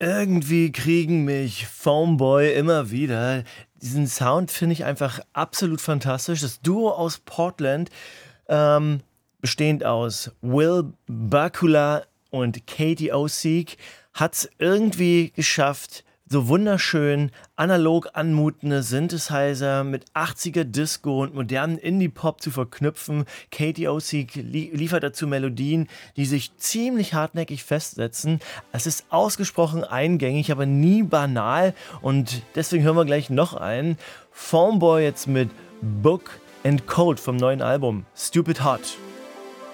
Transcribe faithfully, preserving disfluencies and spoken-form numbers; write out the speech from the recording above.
Irgendwie kriegen mich Phoneboy immer wieder. Diesen Sound finde ich einfach absolut fantastisch. Das Duo aus Portland, ähm, bestehend aus Will Bakula und Katie O'Seek, hat es irgendwie geschafft, so wunderschön analog anmutende Synthesizer mit achtziger Disco und modernen Indie-Pop zu verknüpfen. Katie O'Seek li liefert dazu Melodien, die sich ziemlich hartnäckig festsetzen. Es ist ausgesprochen eingängig, aber nie banal, und deswegen hören wir gleich noch einen. Phoneboy jetzt mit Book and Code vom neuen Album Stupid Hot.